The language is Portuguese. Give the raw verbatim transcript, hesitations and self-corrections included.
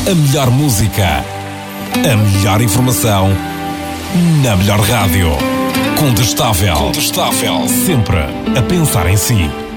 A melhor música, a melhor informação, na melhor rádio. Contestável. Contestável. Sempre a pensar em si.